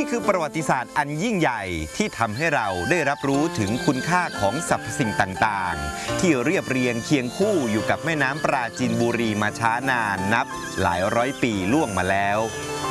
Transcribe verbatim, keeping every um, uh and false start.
คือประวัติศาสตร์อันยิ่งใหญ่ที่ทำให้เราได้รับรู้ถึงคุณค่าของสรรพสิ่งต่างๆที่เรียบเรียงเคียงคู่อยู่กับแม่น้ำปราจีนบุรีมาช้านานนับหลายร้อยปีล่วงมาแล้ว